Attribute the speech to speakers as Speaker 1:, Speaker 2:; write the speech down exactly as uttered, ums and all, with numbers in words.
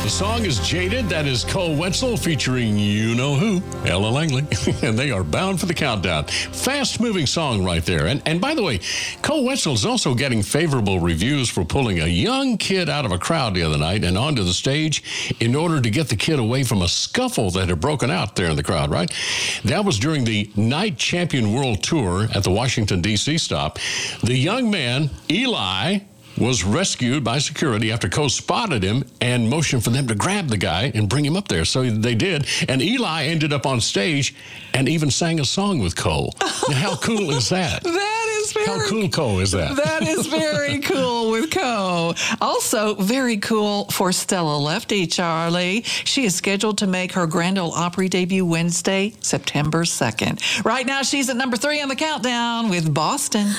Speaker 1: The song is Jaded. That is Cole Wetzel featuring you-know-who, Ella Langley. And they are bound for the countdown. Fast-moving song right there. And, and by the way, Cole Wetzel is also getting favorable reviews for pulling a young kid out of a crowd the other night and onto the stage in order to get the kid away from a scuffle that had broken out there in the crowd, right? That was during the Night Champion World Tour at the Washington, D C stop. The young man, Eli, was rescued by security after Cole spotted him and motioned for them to grab the guy and bring him up there. So they did. And Eli ended up on stage and even sang a song with Cole. Now, how cool is that?
Speaker 2: That is very
Speaker 1: How cool, Cole, is that?
Speaker 2: That is very cool with Cole. Also, very cool for Stella Lefty, Charlie. She is scheduled to make her Grand Ole Opry debut Wednesday, September second. Right now, she's at number three on the countdown with Boston.